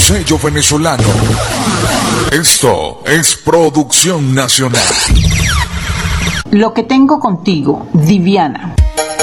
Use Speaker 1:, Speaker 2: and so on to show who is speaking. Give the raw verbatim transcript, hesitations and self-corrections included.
Speaker 1: sello venezolano. Esto es producción nacional.
Speaker 2: Lo que tengo contigo, Diviana.